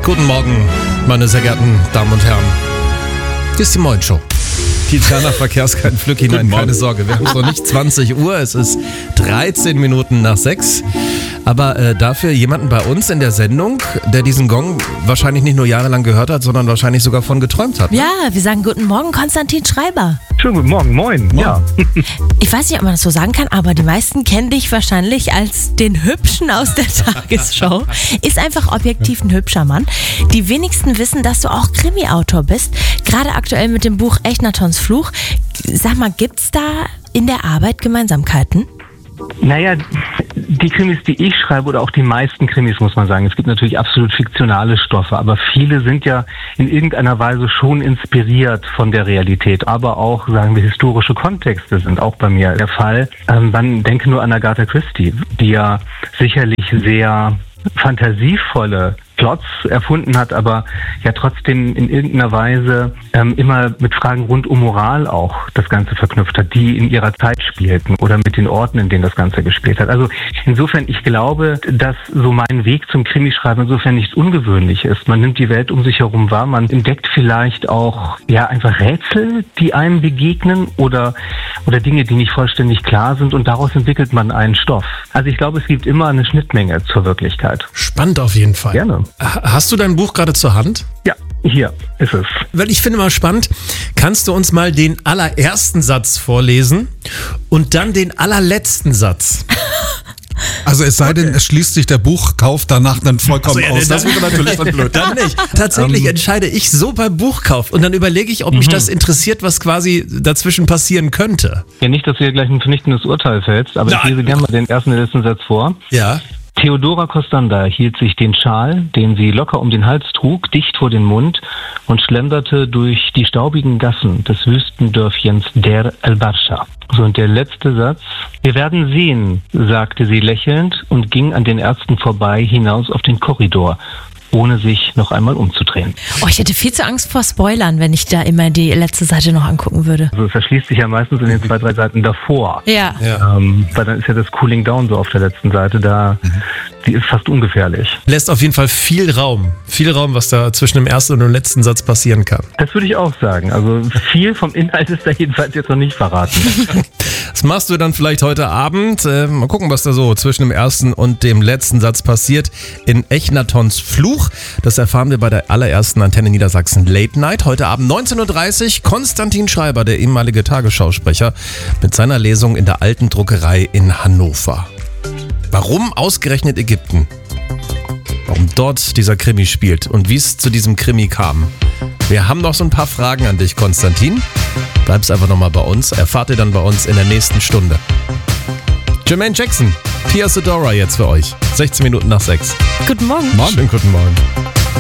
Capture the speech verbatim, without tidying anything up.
Guten Morgen, meine sehr geehrten Damen und Herren. Hier ist die Moin Show. Tiziana Verkehrskeiten Flücki, nein, keine Sorge, wir haben es noch nicht zwanzig Uhr, es ist dreizehn Minuten nach sechs. Aber äh, dafür jemanden bei uns in der Sendung, der diesen Gong wahrscheinlich nicht nur jahrelang gehört hat, sondern wahrscheinlich sogar von geträumt hat. Ne? Ja, wir sagen guten Morgen, Konstantin Schreiber. Schönen guten Morgen, moin. moin. Ja. Ich weiß nicht, ob man das so sagen kann, aber die meisten kennen dich wahrscheinlich als den Hübschen aus der Tagesschau. Ist einfach objektiv ein hübscher Mann. Die wenigsten wissen, dass du auch Krimi-Autor bist. Gerade aktuell mit dem Buch Echnatons Fluch. Sag mal, gibt's da in der Arbeit Gemeinsamkeiten? Naja, die Krimis, die ich schreibe, oder auch die meisten Krimis, muss man sagen, es gibt natürlich absolut fiktionale Stoffe, aber viele sind ja in irgendeiner Weise schon inspiriert von der Realität, aber auch, sagen wir, historische Kontexte sind auch bei mir der Fall. Ähm, man denke nur an Agatha Christie, die ja sicherlich sehr fantasievolle Plots erfunden hat, aber ja trotzdem in irgendeiner Weise ähm, immer mit Fragen rund um Moral auch das Ganze verknüpft hat, die in ihrer Zeit spielten oder mit den Orten, in denen das Ganze gespielt hat. Also insofern, ich glaube, dass so mein Weg zum Krimischreiben insofern nichts ungewöhnlich ist. Man nimmt die Welt um sich herum wahr, man entdeckt vielleicht auch ja einfach Rätsel, die einem begegnen oder oder Dinge, die nicht vollständig klar sind, und daraus entwickelt man einen Stoff. Also ich glaube, es gibt immer eine Schnittmenge zur Wirklichkeit. Spannend auf jeden Fall. Gerne. Hast du dein Buch gerade zur Hand? Ja, hier ist es. Weil ich finde mal spannend, kannst du uns mal den allerersten Satz vorlesen und dann den allerletzten Satz? Also es sei denn, es schließt sich der Buchkauf danach dann vollkommen also, ja, aus. Das wäre natürlich dann blöd. Dann nicht. Tatsächlich um, entscheide ich so beim Buchkauf und dann überlege ich, ob mich das interessiert, was quasi dazwischen passieren könnte. Ja, nicht, dass du hier gleich ein vernichtendes Urteil fällst, aber Nein. ich lese gerne mal den ersten und letzten Satz vor. Ja. Theodora Costander hielt sich den Schal, den sie locker um den Hals trug, dicht vor den Mund und schlenderte durch die staubigen Gassen des Wüstendörfchens Der El-Barscha. So, und der letzte Satz. Wir werden sehen, sagte sie lächelnd und ging an den Ärzten vorbei hinaus auf den Korridor, ohne sich noch einmal umzudrehen. Oh, ich hätte viel zu Angst vor Spoilern, wenn ich da immer die letzte Seite noch angucken würde. Also es verschließt sich ja meistens in den zwei, drei Seiten davor. Ja. ja. Ähm, weil dann ist ja das Cooling Down so auf der letzten Seite, da mhm. die ist fast ungefährlich. Lässt auf jeden Fall viel Raum, viel Raum, was da zwischen dem ersten und dem letzten Satz passieren kann. Das würde ich auch sagen. Also viel vom Inhalt ist da jedenfalls jetzt noch nicht verraten. Das machst du dann vielleicht heute Abend. Äh, mal gucken, was da so zwischen dem ersten und dem letzten Satz passiert in Echnatons Fluch. Das erfahren wir bei der allerersten Antenne Niedersachsen Late Night. Heute Abend neunzehn Uhr dreißig. Konstantin Schreiber, der ehemalige Tagesschausprecher, mit seiner Lesung in der Alten Druckerei in Hannover. Warum ausgerechnet Ägypten? Warum dort dieser Krimi spielt und wie es zu diesem Krimi kam. Wir haben noch so ein paar Fragen an dich, Konstantin. Bleib's einfach nochmal bei uns. Erfahrt ihr dann bei uns in der nächsten Stunde. Jermaine Jackson, Pia Sedora jetzt für euch. sechzehn Minuten nach sechs. Guten Morgen. Morgen. Schönen guten Morgen.